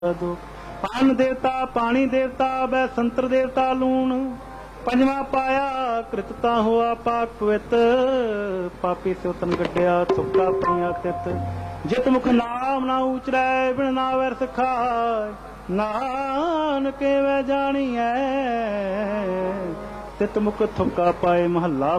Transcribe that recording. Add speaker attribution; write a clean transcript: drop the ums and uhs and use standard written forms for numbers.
Speaker 1: पान देवता पानी देवता वै संतर देवता लूण पंजवा पाया कृतता हुआ पाक पवित पापी से उतन गड्ढिया थुक्का पईया तित जित मुख नाम ना उचरै बिन नावै सिखाय नानक वै जानिए तित मुख थुक्का पाए महला